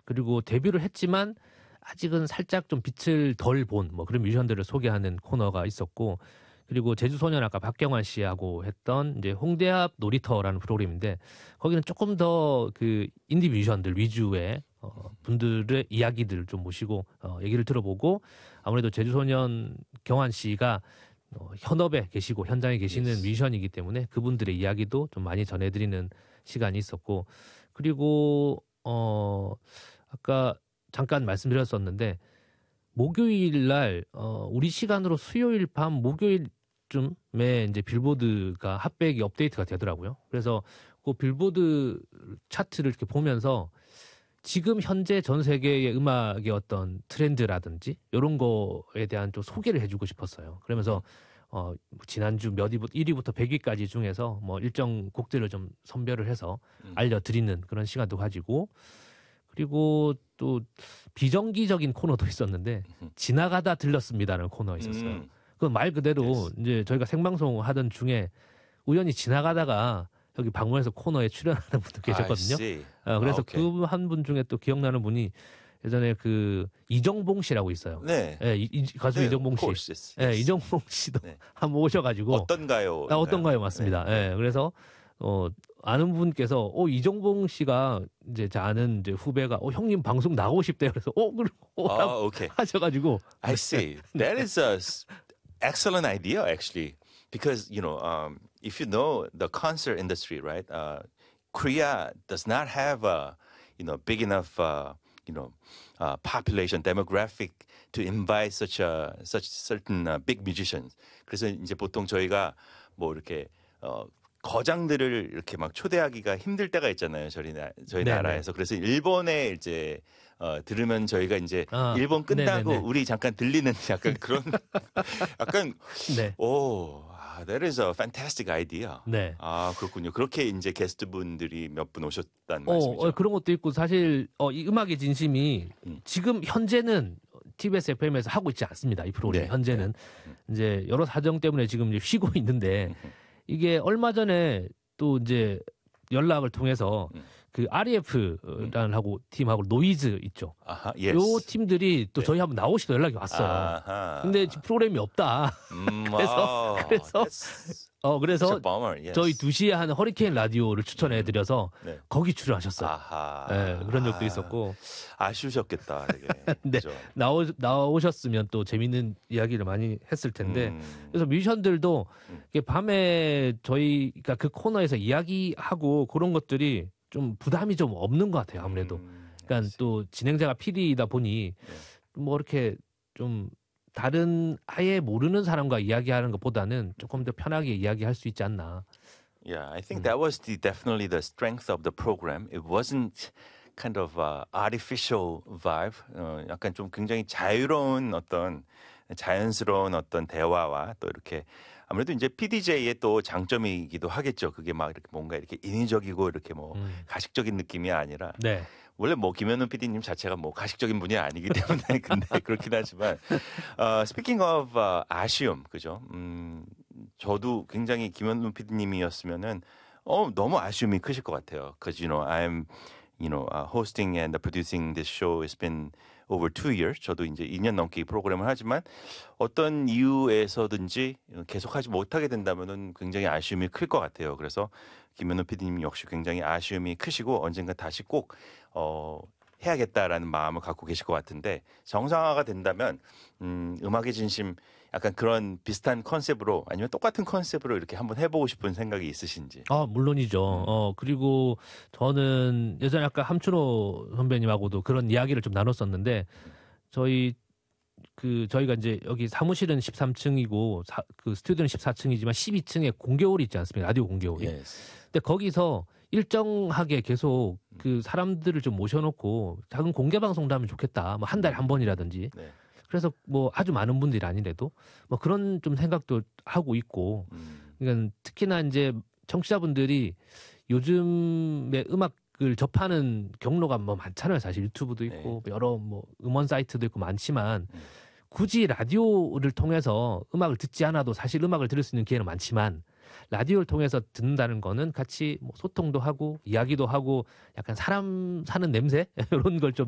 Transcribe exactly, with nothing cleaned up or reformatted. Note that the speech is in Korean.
그리고 데뷔를 했지만 아직은 살짝 좀 빛을 덜 본 뭐 그런 뮤지션들을 소개하는 코너가 있었고, 그리고 제주소년 아까 박경환 씨하고 했던 이제 홍대 앞 놀이터라는 프로그램인데, 거기는 조금 더 그 인디 뮤지션들 위주의 어, 분들의 이야기들을 좀 모시고 어, 얘기를 들어보고, 아무래도 제주소년 경환 씨가 어, 현업에 계시고 현장에 계시는 yes. 뮤지션이기 때문에 그분들의 이야기도 좀 많이 전해드리는 시간이 있었고, 그리고 어 아까 잠깐 말씀드렸었는데 목요일 날 어, 우리 시간으로 수요일 밤 목요일쯤에 이제 빌보드가 핫백이 업데이트가 되더라고요. 그래서 그 빌보드 차트를 이렇게 보면서 지금 현재 전 세계의 음악의 어떤 트렌드라든지 이런 거에 대한 좀 소개를 해주고 싶었어요. 그러면서 어, 지난주 몇 위부터 일 위부터 백 위까지 중에서 뭐 일정 곡들을 좀 선별을 해서 알려드리는 그런 시간도 가지고, 그리고 또 비정기적인 코너도 있었는데 지나가다 들렸습니다라는 코너가 있었어요. 음. 그 말 그대로 yes. 이제 저희가 생방송 하던 중에 우연히 지나가다가 여기 방문해서 코너에 출연하는 분도 계셨거든요. 어, 그래서 아, 그 한 분 중에 또 기억나는 분이 예전에 그 이정봉 씨라고 있어요. 네. 네 이, 이, 가수 네, 이정봉 씨. Yes. 네, 이정봉 씨도 네. 한번 오셔가지고. 어떤가요? 아, 어떤가요? 맞습니다. 네. 네. 그래서 어 아는 분께서 어 이정봉 씨가 이제 제 아는 이제 후배가 어 형님 방송 나오고 싶대요. 그래서 어 그럼 아, 오케이. 하셔가지고. I see. That is a excellent idea, actually, because you know, um, if you know the concert industry, right? Uh, Korea does not have a you know big enough uh, you know uh, population demographic to invite such a such certain uh, big musicians. 그래서 이제 보통 저희가 뭐 이렇게 어, 거장들을 이렇게 막 초대하기가 힘들 때가 있잖아요. 저희 나, 저희 네네. 나라에서. 그래서 일본에 이제 어, 들으면 저희가 이제 아, 일본 끝나고 네네네. 우리 잠깐 들리는 약간 그런 약간 네. 오, that is a fantastic idea. 네. 아, 그렇군요. 그렇게 이제 게스트분들이 몇 분 오셨다는 어, 말씀이죠. 어, 그런 것도 있고 사실 어, 이 음악의 진심이 음. 지금 현재는 티비에스 에프엠에서 하고 있지 않습니다. 이 프로그램 네. 현재는 네. 이제 여러 사정 때문에 지금 이제 쉬고 있는데 이게 얼마 전에 또 이제 연락을 통해서 음. 그 알이에프라는 하고 팀하고 노이즈 있죠. 아하, yes. 요 팀들이 또 네. 저희 한번 나오시도 연락이 왔어요. 아하. 근데 지금 프로그램이 없다. 음, 그래서 wow. 그래서 어 그래서 yes. 저희 두 시에 하는 허리케인 라디오를 추천해 드려서 음. 네. 거기 출연하셔서 네, 그런 적도 아. 있었고 아쉬우셨겠다. 되게. 네. 나오 나오셨으면 또 재밌는 이야기를 많이 했을 텐데 음. 그래서 뮤지션들도 음. 밤에 저희 그러니까 그 코너에서 이야기하고 그런 것들이 좀 부담이 좀 없는 것 같아요. 아무래도. 음, 그러니까 또 진행자가 피디이다 보니 네. 뭐 이렇게 좀 다른 아예 모르는 사람과 이야기하는 것보다는 조금 더 편하게 이야기할 수 있지 않나. Yeah, I think 음. that was the, definitely the strength of the program. It wasn't kind of a artificial vibe. 어, 약간 좀 굉장히 자유로운 어떤 자연스러운 어떤 대화와 또 이렇게 아무래도 이제 피디제이의 또 장점이기도 하겠죠. 그게 막 이렇게 뭔가 이렇게 인위적이고 이렇게 뭐 음. 가식적인 느낌이 아니라. 네. 원래 뭐 김현우 피디님 자체가 뭐 가식적인 분이 아니기 때문에 근데 그렇긴 하지만 어, speaking of uh, 아쉬움, 그죠? 음, 저도 굉장히 김현우 피디님이었으면은 어 너무 아쉬움이 크실 것 같아요. Because you know I'm you know uh, hosting and producing this show has been over two years. 저도 이제 이 년 넘게 이 프로그램을 하지만 어떤 이유에서든지 계속하지 못하게 된다면은 굉장히 아쉬움이 클 것 같아요. 그래서 김현우 피디님 역시 굉장히 아쉬움이 크시고 언젠가 다시 꼭 어, 해야겠다라는 마음을 갖고 계실 것 같은데 정상화가 된다면 음, 음악의 진심 약간 그런 비슷한 컨셉으로 아니면 똑같은 컨셉으로 이렇게 한번 해보고 싶은 생각이 있으신지? 아 물론이죠. 음. 어 그리고 저는 예전에 아까 함춘호 선배님하고도 그런 이야기를 좀 나눴었는데 저희 그 저희가 이제 여기 사무실은 십삼 층이고 사, 그 스튜디오는 십사 층이지만 십이 층에 공개홀이 있지 않습니까? 라디오 공개홀이. Yes. 근데 거기서 일정하게 계속 그 사람들을 좀 모셔놓고 작은 공개 방송도 하면 좋겠다. 뭐 한 달에 한 번이라든지. 네. 그래서 뭐 아주 많은 분들이 아니래도 뭐 그런 좀 생각도 하고 있고. 음. 그러니까 특히나 이제 청취자분들이 요즘에 음악을 접하는 경로가 뭐 많잖아요. 사실 유튜브도 있고 네. 여러 뭐 음원 사이트도 있고 많지만 음. 굳이 라디오를 통해서 음악을 듣지 않아도 사실 음악을 들을 수 있는 기회는 많지만 라디오를 통해서 듣는다는 거는 같이 뭐 소통도 하고 이야기도 하고 약간 사람 사는 냄새 이런 걸 좀